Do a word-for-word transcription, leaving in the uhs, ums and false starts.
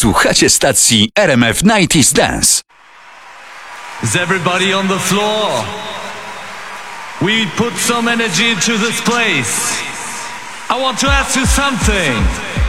Słuchacie stacji R M F dziewięćdziesiąt Dance. Is everybody on the floor? We put some energy into this place. I want to ask you something.